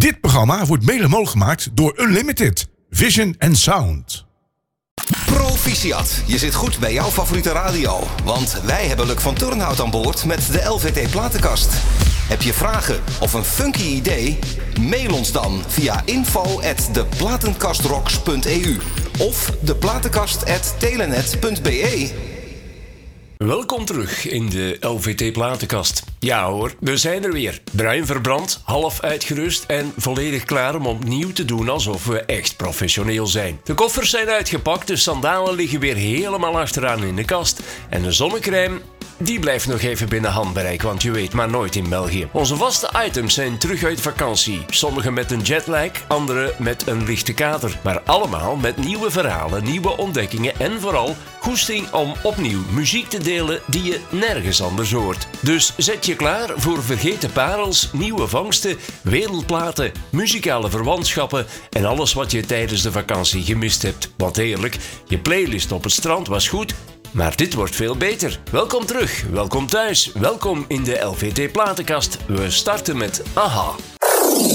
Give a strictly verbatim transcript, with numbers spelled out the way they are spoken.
Dit programma wordt mede mogelijk gemaakt door Unlimited, Vision and Sound. Proficiat, je zit goed bij jouw favoriete radio. Want wij hebben Luc van Turnhout aan boord met de L V T Platenkast. Heb je vragen of een funky idee? Mail ons dan via info at deplatenkastrocks punt e u of deplatenkast at telenet punt b e. Welkom terug in de L V T Platenkast. Ja hoor, we zijn er weer. Bruin verbrand, half uitgerust en volledig klaar om opnieuw te doen alsof we echt professioneel zijn. De koffers zijn uitgepakt, de sandalen liggen weer helemaal achteraan in de kast en de zonnecrème, die blijft nog even binnen handbereik, want je weet maar nooit in België. Onze vaste items zijn terug uit vakantie. Sommige met een jetlag, andere met een lichte kater. Maar allemaal met nieuwe verhalen, nieuwe ontdekkingen en vooral goesting om opnieuw muziek te delen die je nergens anders hoort. Dus zet je klaar voor vergeten parels, nieuwe vangsten, wereldplaten, muzikale verwantschappen en alles wat je tijdens de vakantie gemist hebt. Want eerlijk, je playlist op het strand was goed, maar dit wordt veel beter. Welkom terug, welkom thuis, welkom in de L V T Platenkast. We starten met A H A.